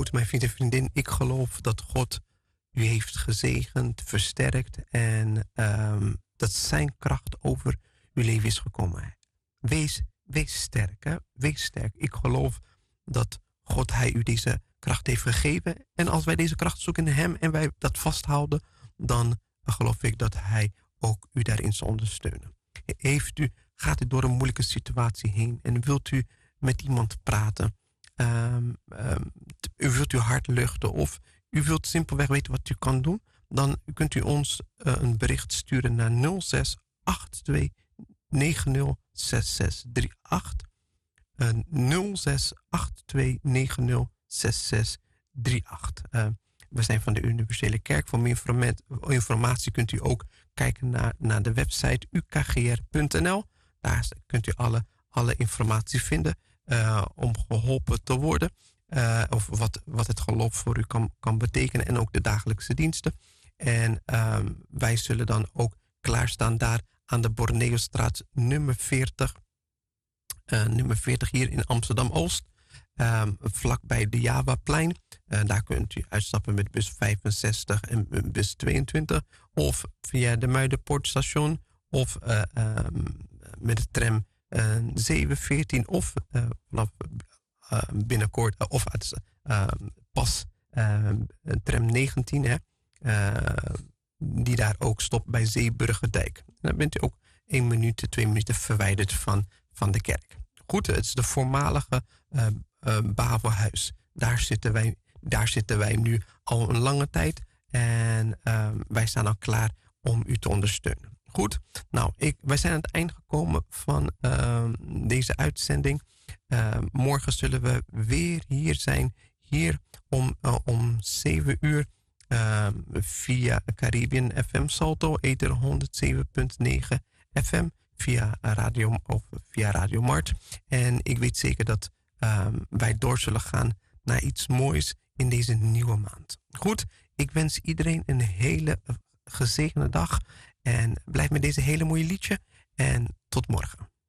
Goed, mijn vriend en vriendin, ik geloof dat God u heeft gezegend, versterkt en dat zijn kracht over uw leven is gekomen. Wees sterk, hè? Wees sterk. Ik geloof dat God hij u deze kracht heeft gegeven. En als wij deze kracht zoeken in hem en wij dat vasthouden, dan geloof ik dat hij ook u daarin zal ondersteunen. Gaat u door een moeilijke situatie heen en wilt u met iemand praten? U wilt uw hart luchten of u wilt simpelweg weten wat u kan doen? Dan kunt u ons een bericht sturen naar 06 82 90 6638. 06 82 90 6638. We zijn van de Universele Kerk. Voor meer informatie kunt u ook kijken naar de website ukgr.nl. Daar kunt u alle informatie vinden om geholpen te worden. Of wat het geloof voor u kan betekenen. En ook de dagelijkse diensten. En wij zullen dan ook klaarstaan daar aan de Borneostraat nummer 40. Nummer 40 hier in Amsterdam-Oost. Vlakbij de Javaplein. Daar kunt u uitstappen met bus 65 en bus 22. Of via de Muiderpoortstation. Of met de tram 714. Of vanaf binnenkort. Of pas tram 19. Hè, die daar ook stopt bij Zeeburgerdijk. Dan bent u ook 1 minuut, 2 minuten verwijderd van de kerk. Goed, het is de voormalige Bavelhuis. Daar zitten wij nu al een lange tijd. En wij staan al klaar om u te ondersteunen. Goed, nou, wij zijn aan het eind gekomen van deze uitzending. Morgen zullen we weer hier zijn. Hier om 7 uur. Via Caribbean FM Salto, ether 107.9 FM. Via Radio Mart. En ik weet zeker dat wij door zullen gaan naar iets moois in deze nieuwe maand. Goed, ik wens iedereen een hele gezegende dag. En blijf met deze hele mooie liedje. En tot morgen.